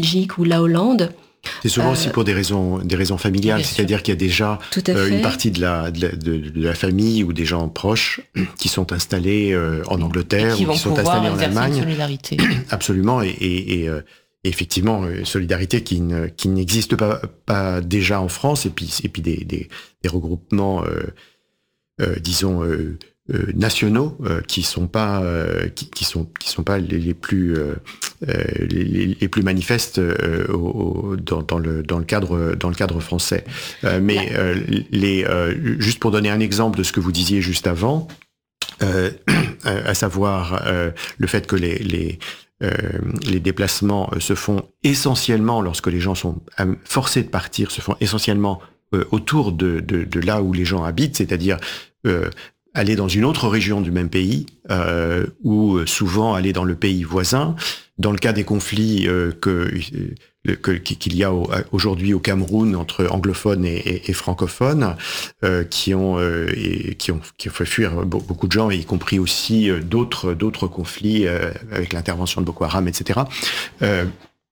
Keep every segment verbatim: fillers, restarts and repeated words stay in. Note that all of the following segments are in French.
Belgique ou la Hollande. C'est souvent euh, aussi pour des raisons, des raisons familiales, c'est-à-dire sûr. Qu'il y a déjà euh, une partie de la, de, la, de, de la famille ou des gens proches qui sont installés euh, en Angleterre qui ou qui sont installés en Allemagne. Solidarité. Absolument, et, et, et, euh, et effectivement, euh, solidarité qui, ne, qui n'existe pas, pas déjà en France, et puis, et puis des, des, des regroupements, euh, euh, disons, euh, Euh, nationaux euh, qui sont pas euh, qui, qui sont qui sont pas les, les plus euh, les, les plus manifestes euh, au, dans, dans le dans le cadre dans le cadre français. Euh, mais euh, les euh, juste pour donner un exemple de ce que vous disiez juste avant, euh, à savoir euh, le fait que les les euh, les déplacements se font essentiellement lorsque les gens sont forcés de partir, se font essentiellement euh, autour de, de de là où les gens habitent, c'est-à-dire euh, aller dans une autre région du même pays, euh, ou souvent aller dans le pays voisin. Dans le cas des conflits euh, que, que qu'il y a au, aujourd'hui au Cameroun entre anglophones et, et, et francophones, euh, qui ont euh, et, qui ont qui ont fait fuir beaucoup de gens, y compris aussi euh, d'autres d'autres conflits euh, avec l'intervention de Boko Haram, et cetera. Euh,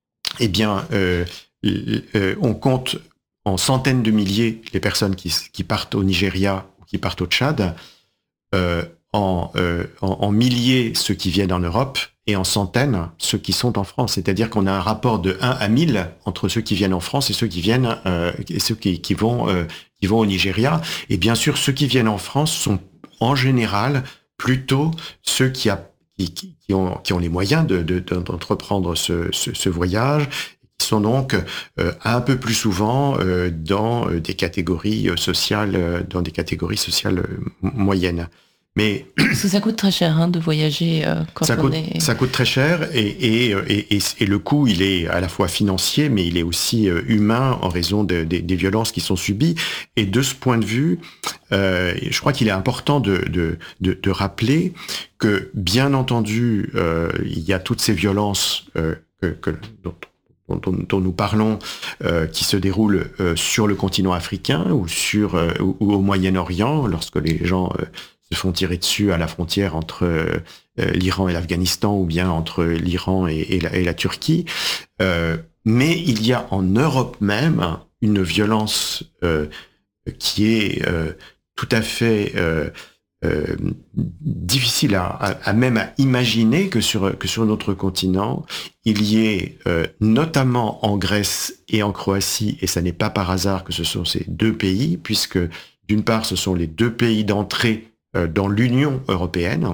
eh bien, euh, euh, on compte en centaines de milliers les personnes qui qui partent au Nigeria ou qui partent au Tchad. Euh, en, euh, en, en milliers ceux qui viennent en Europe et en centaines ceux qui sont en France. C'est-à-dire qu'on a un rapport de un à mille entre ceux qui viennent en France et ceux qui viennent euh, et ceux qui, qui vont euh, qui vont au Nigeria. Et bien sûr, ceux qui viennent en France sont en général plutôt ceux qui, a, qui, qui, ont, qui ont les moyens de, de, d'entreprendre ce, ce, ce voyage, qui sont donc euh, un peu plus souvent euh, dans des catégories sociales, euh, dans des catégories sociales moyennes. Mais parce que ça coûte très cher hein, de voyager euh, quand ça on coûte, est... Ça coûte très cher et, et, et, et, et le coût, il est à la fois financier, mais il est aussi euh, humain en raison de, de, des violences qui sont subies. Et de ce point de vue, euh, je crois qu'il est important de, de, de, de rappeler que, bien entendu, euh, il y a toutes ces violences euh, que, que, dont, dont, dont nous parlons, euh, qui se déroulent euh, sur le continent africain ou, sur, euh, ou, ou au Moyen-Orient, lorsque les gens... Euh, se font tirer dessus à la frontière entre euh, l'Iran et l'Afghanistan ou bien entre l'Iran et, et, la, et la Turquie. Euh, mais il y a en Europe même une violence euh, qui est euh, tout à fait euh, euh, difficile à, à, à même à imaginer que sur, que sur notre continent, il y ait euh, notamment en Grèce et en Croatie, et ça n'est pas par hasard que ce sont ces deux pays, puisque d'une part ce sont les deux pays d'entrée dans l'Union européenne,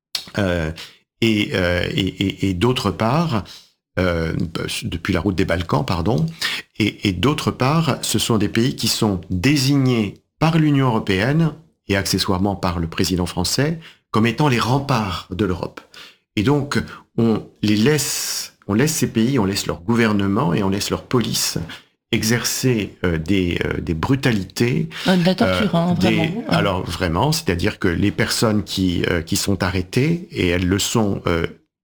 euh, et, euh, et, et, et d'autre part, euh, depuis la route des Balkans, pardon, et, et d'autre part, ce sont des pays qui sont désignés par l'Union européenne et accessoirement par le président français comme étant les remparts de l'Europe. Et donc, on les laisse, on laisse ces pays, on laisse leur gouvernement et on laisse leur police exercer euh, des, euh, des brutalités. De la torture, hein, euh, des, vraiment. Alors vraiment, c'est-à-dire que les personnes qui, euh, qui sont arrêtées, et elles le sont euh,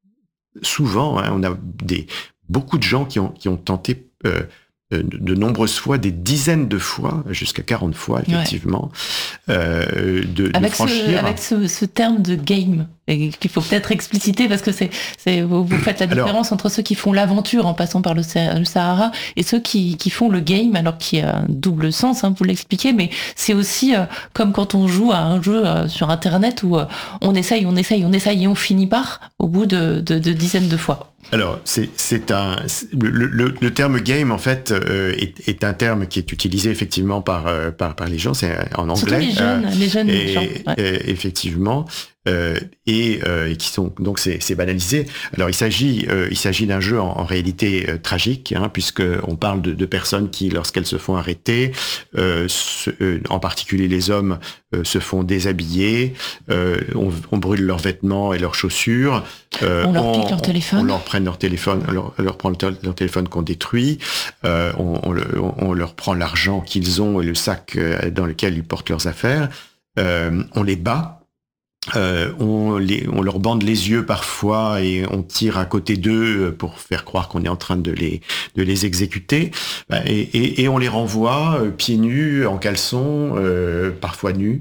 souvent, hein, on a des, beaucoup de gens qui ont, qui ont tenté euh, de, de nombreuses fois, des dizaines de fois, jusqu'à quarante fois effectivement, ouais. euh, de, avec de franchir... Ce, avec ce, ce terme de game, et qu'il faut peut-être expliciter parce que c'est, c'est vous, vous faites la différence alors, entre ceux qui font l'aventure en passant par le, le Sahara et ceux qui, qui font le game, alors qu'il y a un double sens, hein, vous l'expliquez, mais c'est aussi euh, comme quand on joue à un jeu euh, sur Internet où euh, on essaye, on essaye, on essaye et on finit par au bout de, de, de dizaines de fois. Alors, c'est, c'est un le, le, le terme game en fait euh, est, est un terme qui est utilisé effectivement par euh, par par les gens, c'est en anglais. Surtout les jeunes, euh, les jeunes et, gens. Ouais. Et, effectivement. Euh, et, euh, et qui sont donc c'est, c'est banalisé. Alors il s'agit euh, il s'agit d'un jeu en, en réalité euh, tragique, hein, puisque on parle de, de personnes qui, lorsqu'elles se font arrêter, euh, se, euh, en particulier les hommes, euh, se font déshabiller, euh, on, on brûle leurs vêtements et leurs chaussures, euh, on leur pique leur téléphone, on, on leur prend leur téléphone, on leur, on leur prend leur, leur téléphone qu'on détruit, euh, on, on, on leur prend l'argent qu'ils ont et le sac dans lequel ils portent leurs affaires, euh, on les bat. Euh, on, les, on leur bande les yeux parfois et on tire à côté d'eux pour faire croire qu'on est en train de les, de les exécuter. Et, et, et on les renvoie euh, pieds nus, en caleçon, euh, parfois nus,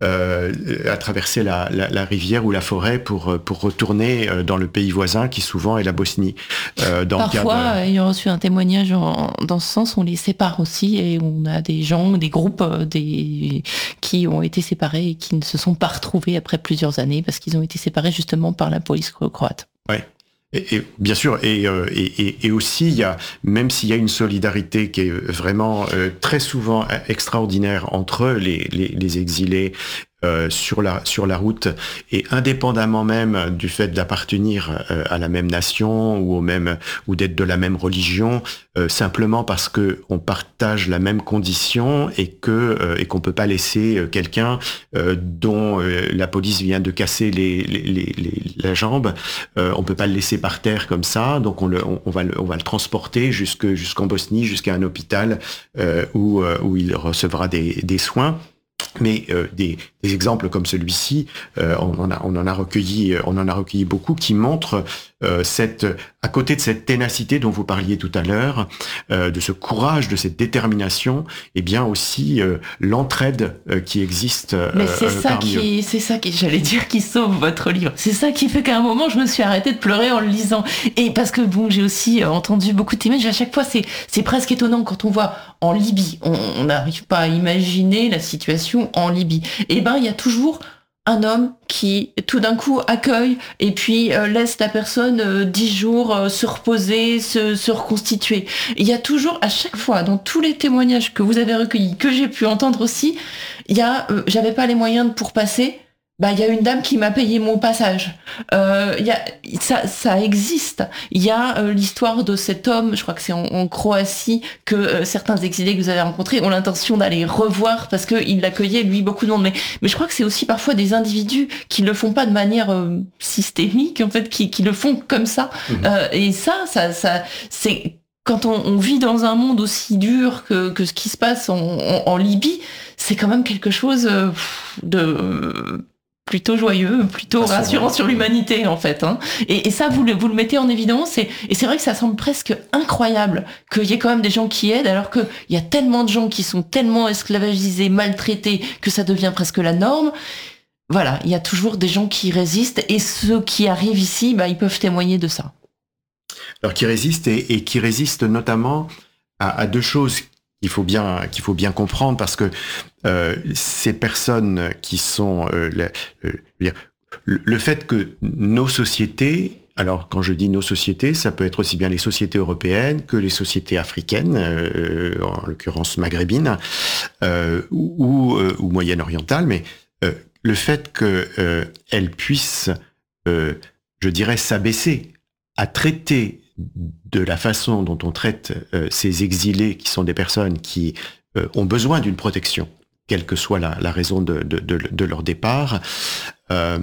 euh, à traverser la, la, la rivière ou la forêt pour, pour retourner dans le pays voisin qui souvent est la Bosnie. Euh, dans Parfois, de... ayant reçu un témoignage en, dans ce sens, on les sépare aussi et on a des gens, des groupes des, qui ont été séparés et qui ne se sont pas retrouvés après plusieurs années parce qu'ils ont été séparés justement par la police croate. Ouais. Et, et bien sûr, et, euh, et, et aussi, il y a, même s'il y a une solidarité qui est vraiment euh, très souvent extraordinaire entre les, les, les exilés euh, sur la sur la route, et indépendamment même du fait d'appartenir euh, à la même nation ou au même ou d'être de la même religion, euh, simplement parce que on partage la même condition et que euh, et qu'on peut pas laisser euh, quelqu'un euh, dont euh, la police vient de casser les, les, les, les la jambe, euh, on peut pas le laisser par terre comme ça, donc on le on, on va le on va le transporter jusque jusqu'en Bosnie, jusqu'à un hôpital euh, où euh, où il recevra des des soins. Mais euh, des, des exemples comme celui-ci, euh, on en a, on en a recueilli, on en a recueilli beaucoup qui montrent euh, cette, à côté de cette ténacité dont vous parliez tout à l'heure, euh, de ce courage, de cette détermination, et bien aussi euh, l'entraide euh, qui existe. Euh, Mais c'est ça qui, c'est ça qui, j'allais dire, qui sauve votre livre. C'est ça qui fait qu'à un moment, je me suis arrêtée de pleurer en le lisant. Et parce que bon, j'ai aussi entendu beaucoup de témoignages. À chaque fois, c'est, c'est presque étonnant quand on voit en Libye, on n'arrive pas à imaginer la situation en Libye. Et ben, il y a toujours un homme qui tout d'un coup accueille et puis euh, laisse la personne euh, dix jours euh, se reposer, se, se reconstituer. Il y a toujours, à chaque fois, dans tous les témoignages que vous avez recueillis, que j'ai pu entendre aussi, il y a, euh, j'avais pas les moyens pour passer. Bah, il y a une dame qui m'a payé mon passage. Euh, il y a, ça, ça existe. Il y a euh, l'histoire de cet homme, je crois que c'est en, en Croatie, que euh, certains exilés que vous avez rencontrés ont l'intention d'aller revoir parce que il l'accueillait, lui, beaucoup de monde. Mais, mais je crois que c'est aussi parfois des individus qui le font pas de manière euh, systémique, en fait, qui, qui le font comme ça. Mmh. Euh, et ça, ça, ça, c'est quand on, on vit dans un monde aussi dur que, que ce qui se passe en, en, en Libye, c'est quand même quelque chose euh, de euh, plutôt joyeux, plutôt rassurant, rassurant sur l'humanité en fait. Hein. Et, et ça, vous le, vous le mettez en évidence. Et, et c'est vrai que ça semble presque incroyable qu'il y ait quand même des gens qui aident, alors qu'il y a tellement de gens qui sont tellement esclavagisés, maltraités, que ça devient presque la norme. Voilà, il y a toujours des gens qui résistent. Et ceux qui arrivent ici, bah, ils peuvent témoigner de ça. Alors qui résistent et, et qui résistent notamment à, à deux choses qu'il faut bien qu'il faut bien comprendre, parce que euh, ces personnes qui sont euh, le, le, le fait que nos sociétés, alors quand je dis nos sociétés, ça peut être aussi bien les sociétés européennes que les sociétés africaines, euh, en l'occurrence maghrébines euh, ou, ou, ou moyen-orientales, mais euh, le fait que euh, elles puissent, euh, je dirais, s'abaisser à traiter de la façon dont on traite euh, ces exilés, qui sont des personnes qui euh, ont besoin d'une protection, quelle que soit la, la raison de, de, de, de leur départ, euh,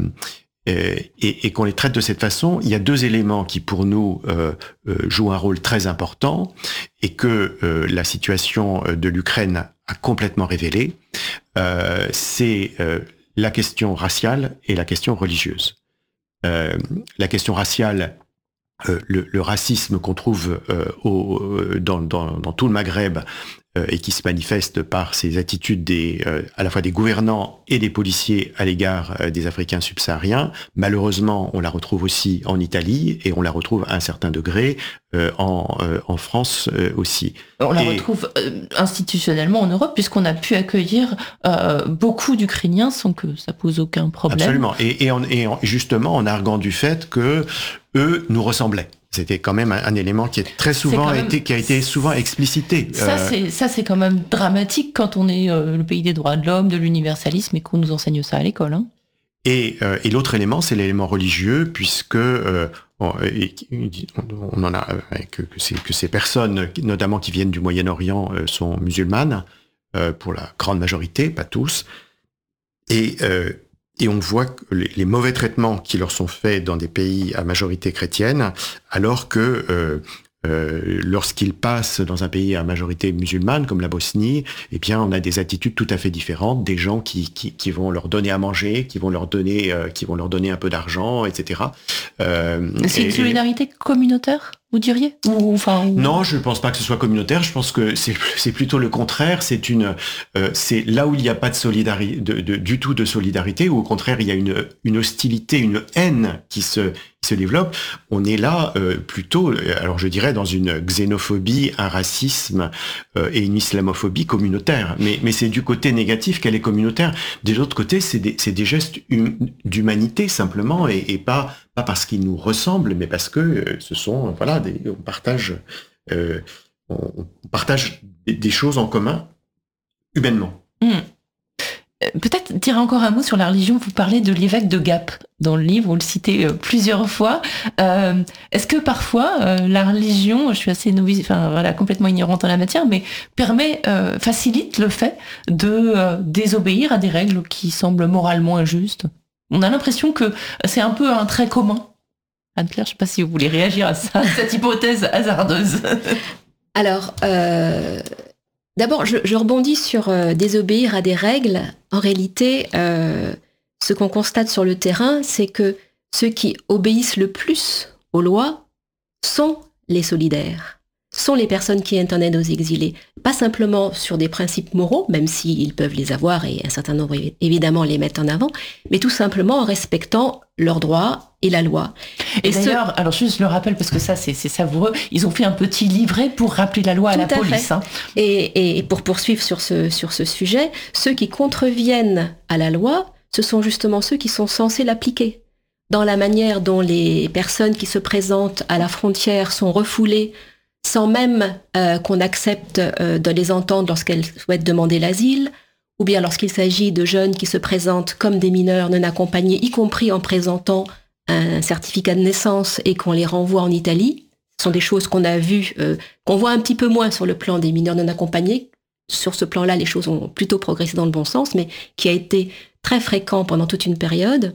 et, et qu'on les traite de cette façon, il y a deux éléments qui, pour nous, euh, euh, jouent un rôle très important et que euh, la situation de l'Ukraine a complètement révélé. Euh, c'est euh, la question raciale et la question religieuse. Euh, la question raciale, Euh, le, le racisme qu'on trouve euh, au, dans, dans, dans tout le Maghreb euh, et qui se manifeste par ces attitudes des, euh, à la fois des gouvernants et des policiers à l'égard euh, des Africains subsahariens, malheureusement, on la retrouve aussi en Italie et on la retrouve à un certain degré euh, en, euh, en France euh, aussi. On la et... retrouve euh, institutionnellement en Europe, puisqu'on a pu accueillir euh, beaucoup d'Ukrainiens sans que ça pose aucun problème. Absolument. Et, et, en, et en, justement, en arguant du fait que eux nous ressemblaient. C'était quand même un, un élément qui est très souvent même, été, qui a été souvent explicité. Ça, euh... c'est, ça, c'est quand même dramatique quand on est euh, le pays des droits de l'homme, de l'universalisme, et qu'on nous enseigne ça à l'école. Hein. Et, euh, et l'autre élément, c'est l'élément religieux, puisque euh, on, et, on en a que, que, ces, que ces personnes, notamment qui viennent du Moyen-Orient, euh, sont musulmanes euh, pour la grande majorité, pas tous, et euh, Et on voit les, les mauvais traitements qui leur sont faits dans des pays à majorité chrétienne, alors que euh, euh, lorsqu'ils passent dans un pays à majorité musulmane, comme la Bosnie, eh bien, on a des attitudes tout à fait différentes, des gens qui, qui, qui vont leur donner à manger, qui vont leur donner, euh, qui vont leur donner un peu d'argent, et cetera. Euh, C'est et, une solidarité communautaire ? vous diriez ou, enfin, ou... Non, je ne pense pas que ce soit communautaire. Je pense que c'est, c'est plutôt le contraire. C'est une, euh, c'est là où il n'y a pas de solidarité, de, de, du tout de solidarité, ou au contraire il y a une, une hostilité, une haine qui se, qui se développe. On est là euh, plutôt, alors je dirais, dans une xénophobie, un racisme euh, et une islamophobie communautaire. Mais, mais c'est du côté négatif qu'elle est communautaire. De l'autre côté, c'est des, c'est des gestes hum, d'humanité simplement, et, et pas pas parce qu'ils nous ressemblent, mais parce que euh, ce sont, voilà, des, on partage, euh, on, on partage des, des choses en commun humainement. Mmh. Peut-être dire encore un mot sur la religion. Vous parlez de l'évêque de Gap dans le livre, vous le citez euh, plusieurs fois. Euh, est-ce que parfois euh, la religion, je suis assez novice, enfin voilà, complètement ignorante en la matière, mais permet, euh, facilite le fait de euh, désobéir à des règles qui semblent moralement injustes? On a l'impression que c'est un peu un trait commun. Anne-Claire, je ne sais pas si vous voulez réagir à ça, cette hypothèse hasardeuse. Alors, euh, d'abord, je, je rebondis sur euh, désobéir à des règles. En réalité, euh, ce qu'on constate sur le terrain, c'est que ceux qui obéissent le plus aux lois sont les solidaires, sont les personnes qui viennent en aide aux exilés. Pas simplement sur des principes moraux, même s'ils peuvent les avoir et un certain nombre évidemment les mettent en avant, mais tout simplement en respectant leurs droits et la loi. Et, et d'ailleurs, ce... alors juste le rappel, parce que ça c'est, c'est savoureux, ils ont fait un petit livret pour rappeler la loi à tout la à police. Hein. Et, et pour poursuivre sur ce, sur ce sujet, ceux qui contreviennent à la loi, ce sont justement ceux qui sont censés l'appliquer. Dans la manière dont les personnes qui se présentent à la frontière sont refoulées sans même euh, qu'on accepte euh, de les entendre lorsqu'elles souhaitent demander l'asile, ou bien lorsqu'il s'agit de jeunes qui se présentent comme des mineurs non accompagnés, y compris en présentant un certificat de naissance et qu'on les renvoie en Italie. Ce sont des choses qu'on a vues, euh, qu'on voit un petit peu moins sur le plan des mineurs non accompagnés. Sur ce plan-là, les choses ont plutôt progressé dans le bon sens, mais qui a été très fréquent pendant toute une période.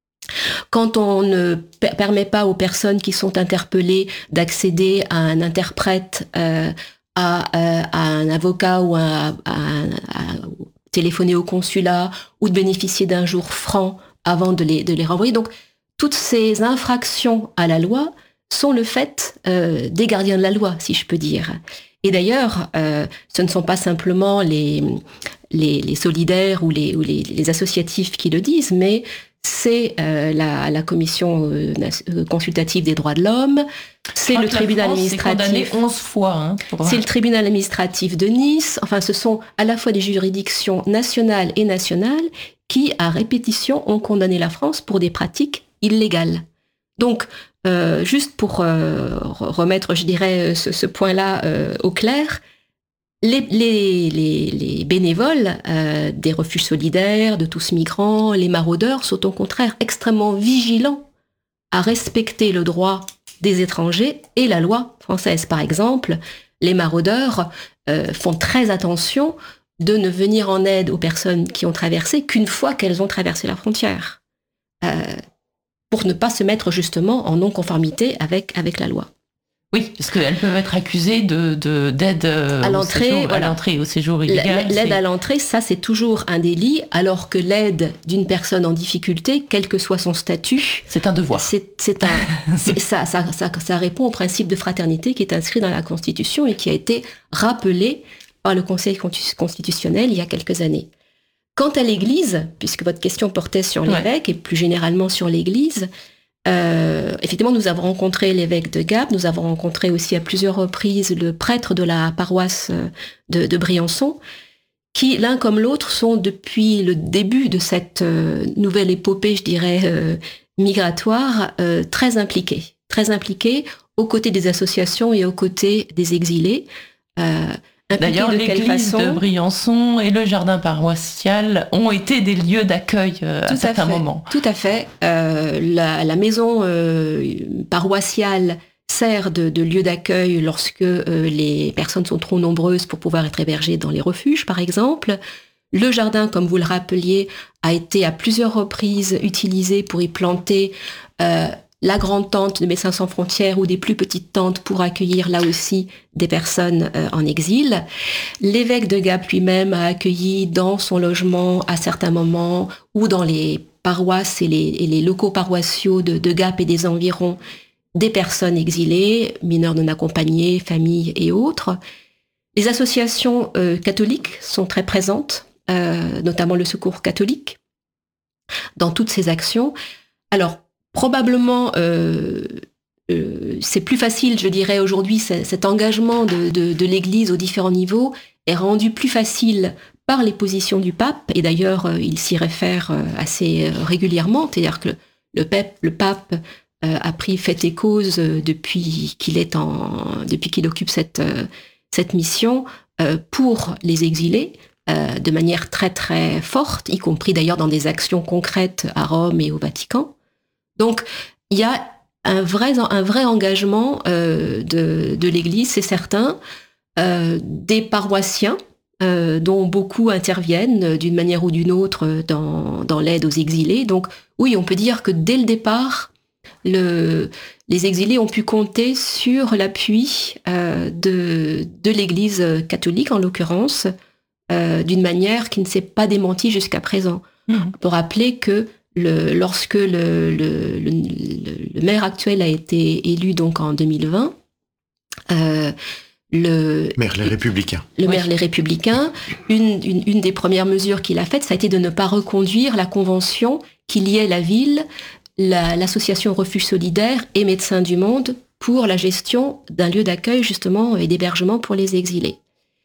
Quand on ne per- permet pas aux personnes qui sont interpellées d'accéder à un interprète, euh, à, euh, à un avocat ou à, à, à, à téléphoner au consulat ou de bénéficier d'un jour franc avant de les, de les renvoyer. Donc, toutes ces infractions à la loi sont le fait euh, des gardiens de la loi, si je peux dire. Et d'ailleurs, euh, ce ne sont pas simplement les, les, les solidaires ou, les, ou les, les associatifs qui le disent, mais c'est euh, la, la commission euh, consultative des droits de l'homme, c'est le tribunal administratif. onze fois. Hein, pour... C'est le tribunal administratif de Nice. Enfin, ce sont à la fois des juridictions nationales et nationales qui, à répétition, ont condamné la France pour des pratiques illégales. Donc, euh, juste pour euh, remettre, je dirais, ce, ce point-là euh, au clair, Les, les, les, les bénévoles euh, des refuges solidaires, de tous migrants, les maraudeurs sont au contraire extrêmement vigilants à respecter le droit des étrangers et la loi française. Par exemple, les maraudeurs euh, font très attention de ne venir en aide aux personnes qui ont traversé qu'une fois qu'elles ont traversé la frontière, euh, pour ne pas se mettre justement en non-conformité avec, avec la loi. Oui, parce qu'elles peuvent être accusées de, de, d'aide à l'entrée, au séjour, voilà. à l'entrée au séjour illégal. L'aide c'est... à l'entrée, ça c'est toujours un délit, alors que l'aide d'une personne en difficulté, quel que soit son statut, c'est un devoir. C'est, c'est un, c'est, ça, ça, ça, ça répond au principe de fraternité qui est inscrit dans la Constitution et qui a été rappelé par le Conseil constitutionnel il y a quelques années. Quant à l'Église, puisque votre question portait sur l'évêque ouais. et plus généralement sur l'Église, Euh, effectivement, nous avons rencontré l'évêque de Gap, nous avons rencontré aussi à plusieurs reprises le prêtre de la paroisse de, de Briançon, qui, l'un comme l'autre, sont depuis le début de cette euh, nouvelle épopée, je dirais, euh, migratoire, euh, très impliqués. Très impliqués aux côtés des associations et aux côtés des exilés. Euh, D'ailleurs, de l'église de Briançon et le jardin paroissial ont été des lieux d'accueil euh, à certains moments. Tout à fait. Euh, la, la maison euh, paroissiale sert de, de lieu d'accueil lorsque euh, les personnes sont trop nombreuses pour pouvoir être hébergées dans les refuges, par exemple. Le jardin, comme vous le rappeliez, a été à plusieurs reprises utilisé pour y planter euh, la grande tente de Médecins sans frontières ou des plus petites tentes pour accueillir là aussi des personnes euh, en exil. L'évêque de Gap lui-même a accueilli dans son logement à certains moments ou dans les paroisses et les, et les locaux paroissiaux de, de Gap et des environs des personnes exilées, mineurs non accompagnés, familles et autres. Les associations euh, catholiques sont très présentes, euh, notamment le Secours catholique, dans toutes ces actions. Alors, probablement, euh, euh, c'est plus facile, je dirais, aujourd'hui, cet engagement de, de, de l'Église aux différents niveaux est rendu plus facile par les positions du pape, et d'ailleurs, euh, il s'y réfère euh, assez régulièrement, c'est-à-dire que le pape, le pape euh, a pris fait et cause euh, depuis qu'il est en, depuis qu'il occupe cette, euh, cette mission euh, pour les exilés, euh, de manière très très forte, y compris d'ailleurs dans des actions concrètes à Rome et au Vatican. Donc, il y a un vrai, un vrai engagement euh, de, de l'Église, c'est certain, euh, des paroissiens, euh, dont beaucoup interviennent euh, d'une manière ou d'une autre dans, dans l'aide aux exilés. Donc, oui, on peut dire que dès le départ, le, les exilés ont pu compter sur l'appui euh, de, de l'Église catholique, en l'occurrence, euh, d'une manière qui ne s'est pas démentie jusqu'à présent. Mmh. On peut rappeler que Le, lorsque le, le, le, le maire actuel a été élu donc en deux mille vingt, euh, le maire les Républicains, le oui. maire les Républicains, une, une, une des premières mesures qu'il a faites, ça a été de ne pas reconduire la convention qui liait la ville, la, l'association Refuge Solidaire et Médecins du Monde pour la gestion d'un lieu d'accueil justement et d'hébergement pour les exilés.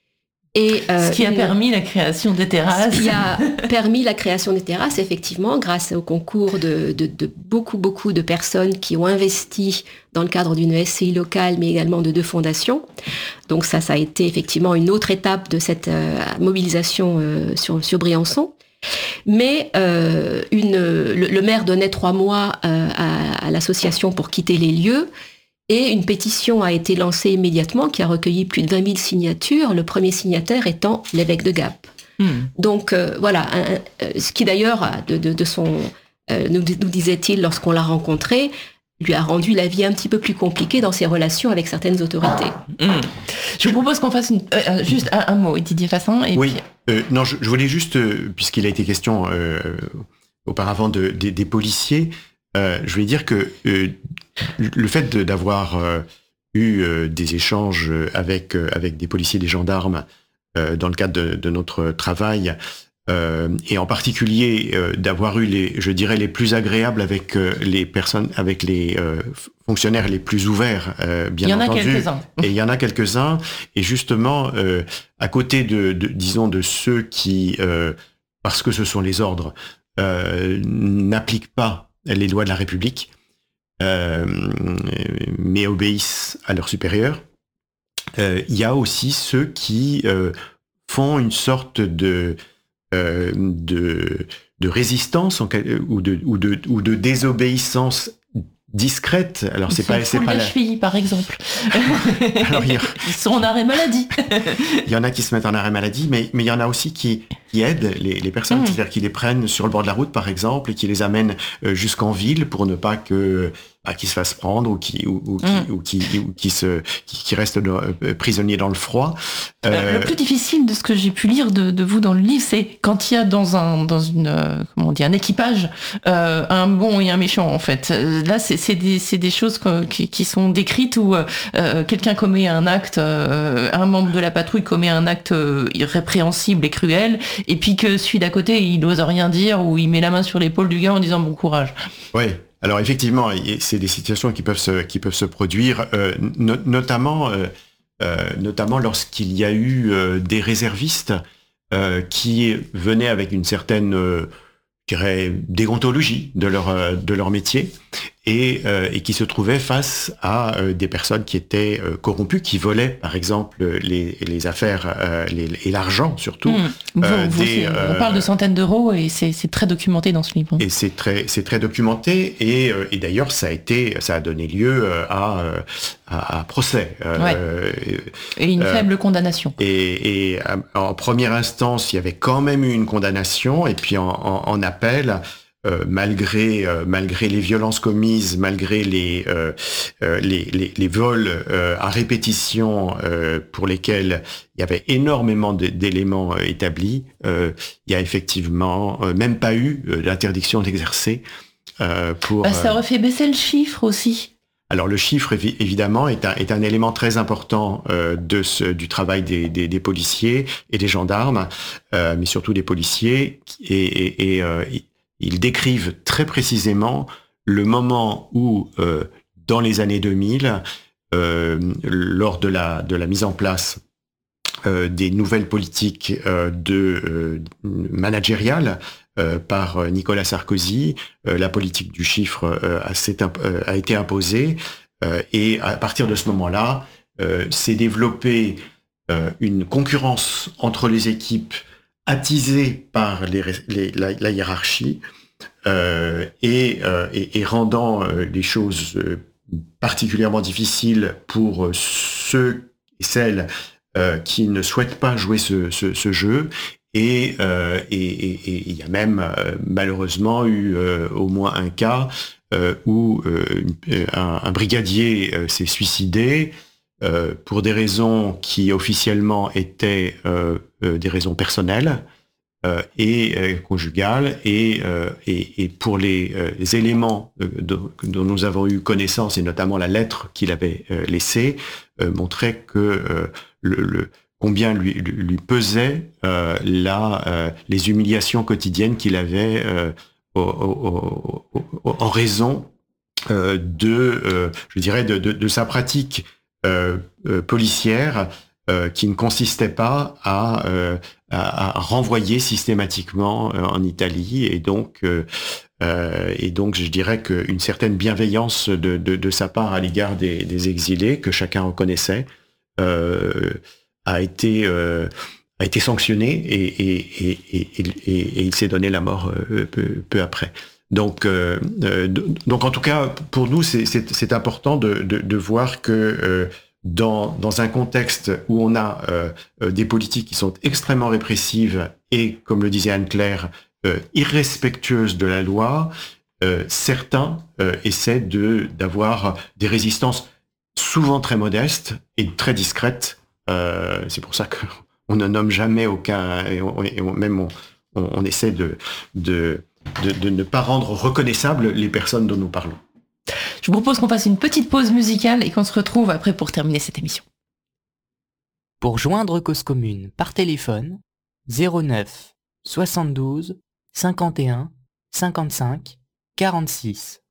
Et, euh, ce qui a une, permis la création des terrasses. Ce qui a permis la création des terrasses, effectivement, grâce au concours de, de, de beaucoup, beaucoup de personnes qui ont investi dans le cadre d'une S C I locale, mais également de deux fondations. Donc ça, ça a été effectivement une autre étape de cette euh, mobilisation euh, sur, sur Briançon. Mais euh, une, le, le maire donnait trois mois euh, à, à l'association pour quitter les lieux. Et une pétition a été lancée immédiatement qui a recueilli plus de vingt mille signatures, le premier signataire étant l'évêque de Gap. Mmh. Donc euh, voilà, un, un, ce qui d'ailleurs, de, de, de son, euh, nous, nous disait-il lorsqu'on l'a rencontré, lui a rendu la vie un petit peu plus compliquée dans ses relations avec certaines autorités. Mmh. Je vous propose qu'on fasse une, euh, juste un, un mot, Didier Fassin. Et oui, puis... euh, non, je, je voulais juste, euh, puisqu'il a été question euh, auparavant de, de, des policiers, euh, je voulais dire que euh, le fait de, d'avoir euh, eu euh, des échanges avec, euh, avec des policiers, des gendarmes, euh, dans le cadre de, de notre travail, euh, et en particulier euh, d'avoir eu les, je dirais, les plus agréables avec euh, les personnes, avec les euh, fonctionnaires les plus ouverts, euh, bien entendu. Il y en a quelques-uns. Et il y en a quelques-uns. Et justement, euh, à côté de, de, disons, de ceux qui, euh, parce que ce sont les ordres, euh, n'appliquent pas les lois de la République, Euh, mais obéissent à leurs supérieurs. Euh, il y a aussi ceux qui euh, font une sorte de, euh, de, de résistance en, ou, de, ou, de, ou de désobéissance discrète. Alors ils c'est pas, c'est pas la la cheville, par exemple. Alors, il y a... Ils sont en arrêt maladie. Il y en a qui se mettent en arrêt maladie, mais mais il y en a aussi qui qui aident les, les personnes, mmh. c'est-à-dire qui les prennent sur le bord de la route, par exemple, et qui les amènent jusqu'en ville pour ne pas que à qui se fasse prendre ou qui ou, ou, mmh. qui, ou qui ou qui se qui, qui reste euh, prisonnier dans le froid. Euh... Le plus difficile de ce que j'ai pu lire de, de vous dans le livre, c'est quand il y a dans un dans une euh, comment on dit un équipage euh, un bon et un méchant en fait. Là c'est c'est des c'est des choses que, qui, qui sont décrites où euh, quelqu'un commet un acte, euh, un membre de la patrouille commet un acte euh, irrépréhensible et cruel, et puis que celui d'à côté il n'ose rien dire ou il met la main sur l'épaule du gars en disant bon courage. Oui. Alors effectivement, c'est des situations qui peuvent se, qui peuvent se produire, euh, no, notamment, euh, euh, notamment lorsqu'il y a eu euh, des réservistes euh, qui venaient avec une certaine, euh, je dirais, déontologie de leur, euh, de leur métier et, euh, et qui se trouvaient face à euh, des personnes qui étaient euh, corrompues, qui volaient, par exemple, les, les affaires euh, les, et l'argent surtout. Mmh. Vous, euh, vous, des, euh, on parle de centaines d'euros et c'est, c'est très documenté dans ce livre. Et c'est très, c'est très documenté et, euh, et d'ailleurs ça a été, ça a donné lieu à, à, à procès. Ouais. Euh, et une euh, faible condamnation. Et, et en première instance, il y avait quand même eu une condamnation et puis en, en, en appel. Euh, malgré euh, malgré les violences commises, malgré les euh, euh, les, les les vols euh, à répétition euh, pour lesquels il y avait énormément de, d'éléments euh, établis, euh, il y a effectivement euh, même pas eu euh, d'interdiction d'exercer euh, pour. Bah, ça aurait fait baisser le chiffre aussi. Alors le chiffre évidemment est un, est un élément très important euh, de ce, du travail des, des, des policiers et des gendarmes, euh, mais surtout des policiers, et, et, et euh, ils décrivent très précisément le moment où, euh, dans les années deux mille, euh, lors de la, de la mise en place euh, des nouvelles politiques euh, de euh, managériales, Euh, par Nicolas Sarkozy, euh, la politique du chiffre euh, a, euh, a été imposée, euh, et à partir de ce moment-là, euh, s'est développée euh, une concurrence entre les équipes attisée par les, les, la, la hiérarchie euh, et, euh, et, et rendant euh, les choses euh, particulièrement difficiles pour ceux et celles euh, qui ne souhaitent pas jouer ce, ce, ce jeu. Et euh, et il y a même euh, malheureusement eu euh, au moins un cas euh, où euh, un, un brigadier euh, s'est suicidé euh, pour des raisons qui officiellement étaient euh, euh, des raisons personnelles euh, et euh, conjugales, et, euh, et, et pour les, euh, les éléments euh, dont, dont nous avons eu connaissance, et notamment la lettre qu'il avait euh, laissée, euh, montrait que euh, le, le combien lui, lui pesait euh, là, euh, les humiliations quotidiennes qu'il avait euh, au, au, au, en raison euh, de, euh, je dirais, de, de, de sa pratique euh, euh, policière euh, qui ne consistait pas à, euh, à, à renvoyer systématiquement euh, en Italie, et donc euh, euh, et donc je dirais qu'une certaine bienveillance de, de, de sa part à l'égard des, des exilés que chacun reconnaissait euh, a été euh, a été sanctionné, et et et et, et, et il s'est donné la mort euh, peu, peu après. Donc euh, donc en tout cas pour nous c'est c'est, c'est important de, de de voir que euh, dans dans un contexte où on a euh, des politiques qui sont extrêmement répressives et, comme le disait Anne-Claire, euh, irrespectueuses de la loi, euh, certains euh, essaient de d'avoir des résistances souvent très modestes et très discrètes. Euh, c'est pour ça qu'on ne nomme jamais aucun, et, on, et on, même on, on, on essaie de, de, de, de ne pas rendre reconnaissables les personnes dont nous parlons. Je vous propose qu'on fasse une petite pause musicale et qu'on se retrouve après pour terminer cette émission. Pour joindre Cause Commune par téléphone, zéro neuf soixante-douze cinquante et un cinquante-cinq quarante-six.